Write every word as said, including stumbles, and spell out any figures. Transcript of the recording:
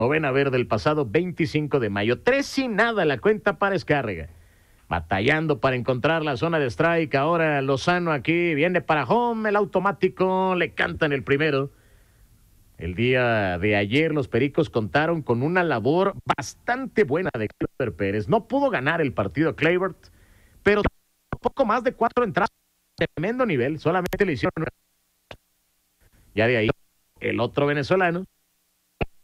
novena verde del pasado veinticinco de mayo. Tres y nada la cuenta para Escárrega. Batallando para encontrar la zona de strike. Ahora Lozano aquí viene para home, el automático, le cantan el primero. El día de ayer los Pericos contaron con una labor bastante buena de Gleyber Pérez. No pudo ganar el partido Kleibert, pero poco más de cuatro entradas. Tremendo nivel, solamente le hicieron una. Ya de ahí, el otro venezolano